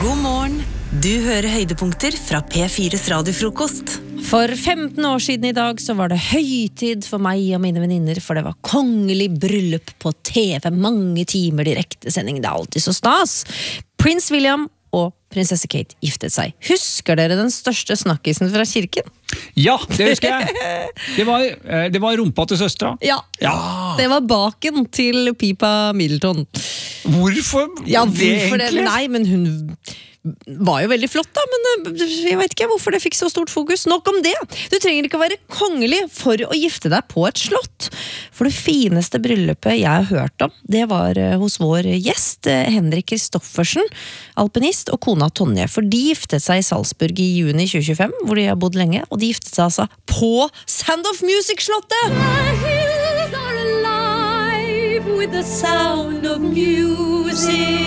God morgen. Du hører høydepunkter fra P4's radiofrokost. For 15 år siden i dag så var det høytid for meg og mine venninner, for det var kongelig bryllup på TV, mange timer direktesending, det er alltid så stas. Prins William og prinsesse Kate giftet seg. Husker dere den største snakkisen fra kirken? Ja, det husker jeg. Det var rumpa til søstra. Ja, det var baken til Pipa Middleton. Hvorfor? Ja, det hvorfor egentlig? Nei, men hun var jo veldig flott da, men jeg vet ikke hvorfor det fikk så stort fokus. Nok om det. Du trenger ikke å være kongelig for å gifte deg på et slott. For det fineste bryllupet jeg har hørt om, det var hos vår gjest, Henrik Kristoffersen, alpinist, og kona Tonje. For de giftet seg i Salzburg i juni 2025, hvor de har bodd lenge, og de giftet seg altså på Sound of Music-slottet! The hills are alive with the sound of music.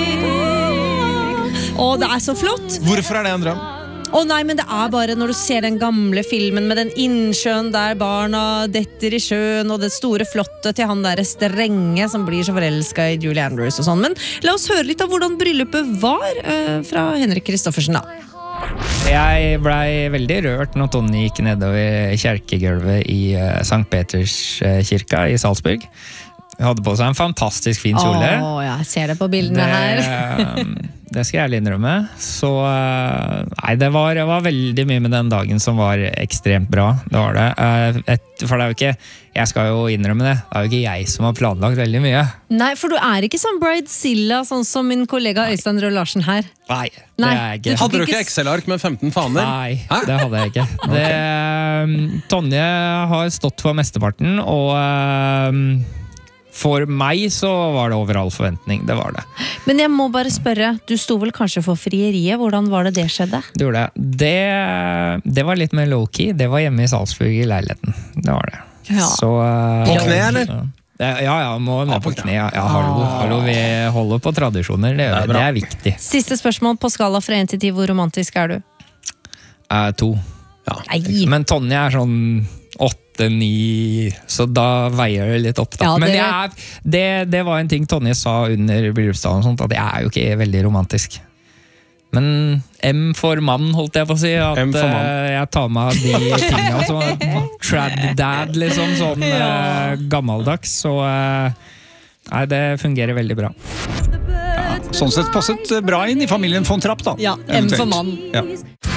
Og det er så flott. Hvorfor er det en drøm? Nei, men det er bare når du ser den gamle filmen med den innsjøen der barna detter i sjøen, og det store flottet til han der strenge som blir så forelsket i Julie Andrews og sånn. Men la oss høre litt av hvordan bryllupet var fra Henrik Kristoffersen da. Jeg ble veldig rørt når Tony gikk nedover kjerkegulvet i Sankt Peters kirka i Salzburg. Hun hadde på seg en fantastisk fin kjole. Jeg ser det på bildene her. Det skal jeg ærlig innrømme. Så nei, det var veldig mye med den dagen som var ekstremt bra. Det var det. For det er jo ikke, jeg skal jo innrømme det, det er jo ikke jeg som har planlagt veldig mye. Nei, for du er ikke sånn bridezilla, sånn som min kollega Øystein Rød Larsen her. Nei, det er jeg ikke. Hadde du ikke Excel-ark med 15 faner? Nei, det hadde jeg ikke. Tonje har stått for mesteparten, og for meg så var det over all forventning, det var det. Men jeg må bare spørre, du sto vel kanskje for frieriet, hvordan var det skjedde? Det gjorde jeg. Det var litt mer low-key, det var hjemme i Salzburg i leiligheten, det var det. Ja. Så, På kne, eller? Ja, må ned på kne. Ja, hallo, vi holder på tradisjoner, det er viktig. Siste spørsmål på skala fra 1 til 10, hvor romantisk er du? 2. Ja. Men Tonje er sånn 8-9, så da veier det litt opp da. Ja, men det var en ting Tonje sa under bryllupsdagen og sånt, at jeg er jo ikke veldig romantisk. Men M for mann, holdt jeg på å si, at jeg tar med de tingene som trad-dad, liksom, sånn gammeldags, så nei, det fungerer veldig bra. Ja, sånn sett passet bra inn i familien von Trapp da. Ja, M for mann. Ja.